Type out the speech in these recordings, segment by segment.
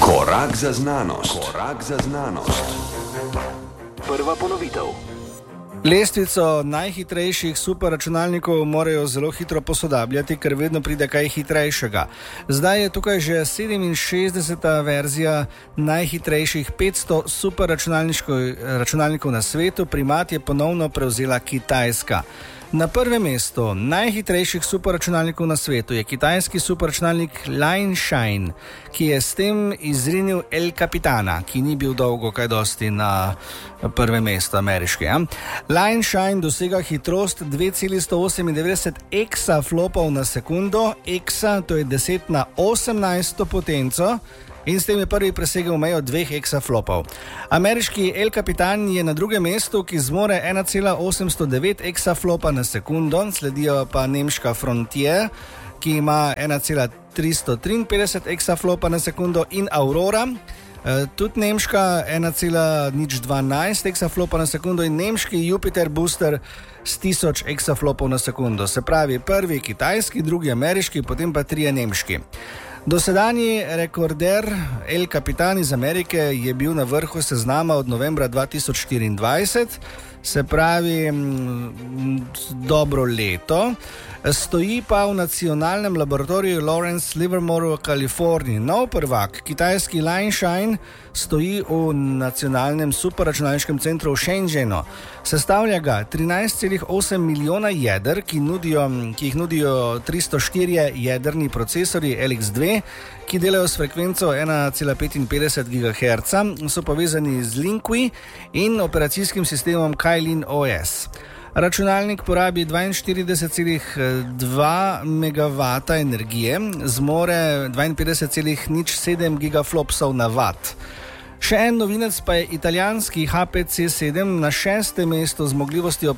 Korak za znanost. Korak za znanost. Prva ponovitev. Lestvico najhitrejših superračunalnikov morajo zelo hitro posodabljati, ker vedno pride kaj hitrejšega. Zdaj je tukaj že 67. verzija najhitrejših 500 superračunalnikov na svetu, primat je ponovno prevzela Kitajska. Na prvem mestu najhitrejših superračunalnikov na svetu je kitajski superračunalnik Lianshine, ki je s tem izrinil El Capitana, ki ni bil dolgo kaj dosti na prvem mestu ameriški. Lianshine dosega hitrost 2,198 exaflopov na sekundo, exa to je 10 na 18 potenco, in s tem je prvi presegel mejo 2 exaflopov. Ameriški El Capitan je na drugem mestu, ki zmore 1,809 exaflopa na sekundo, sledijo pa nemška Frontier, ki ima 1,353 exaflopa na sekundo, in Aurora, tudi nemška 1,012 exaflopa na sekundo, in nemški Jupiter Booster s 1000 exaflopov na sekundo. Se pravi, prvi kitajski, drugi ameriški, potem pa trije nemški. Dosedanji rekorder El Capitan iz Amerike je bil na vrhu seznama od novembra 2024, se pravi dobro leto. Stoji pa v nacionalnem laboratoriju Lawrence Livermore v Kaliforniji. Nov prvak, kitajski Lianshine, stoji v nacionalnem superračunalniškem centru v Shenzhenu. Sestavlja ga 13,8 milijona jeder, ki jih nudijo 304 jedrni procesori LX2, ki delajo s frekvenco 1,55 GHz, so povezani z Linqui in operacijskim sistemom Kylin OS. Računalnik porabi 42,2 MW energije, zmore 52,07 gigaflopsov na watt. Še en novinec pa je italijanski HPC7 na 6. mestu z zmogljivostjo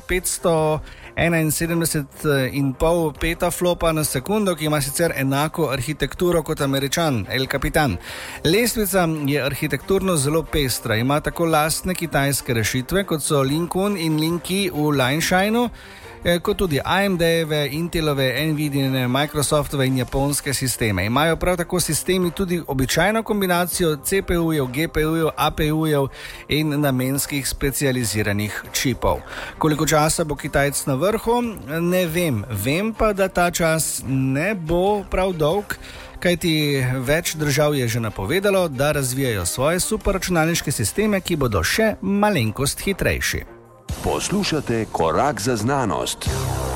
571,5 petaflopa na sekundo, ki ima sicer enako arhitekturo kot Američan El Capitan. Lestvica je arhitekturno zelo pestra, ima tako lastne kitajske rešitve, kot so Lincoln in Linqui v Lianshineu, kot tudi AMD-jeve, Intelove, Nvidia, Microsoftove in japonske sisteme. Imajo prav tako sistemi tudi običajno kombinacijo CPU-jev, GPU-jev, APU-jev in namenskih specializiranih čipov. Koliko časa bo Kitajc na vrhu, ne vem. Vem pa, da ta čas ne bo prav dolg, kajti več držav je že napovedalo, da razvijajo svoje superračunalniške sisteme, ki bodo še malenkost hitrejši. Poslušate Korak za znanost.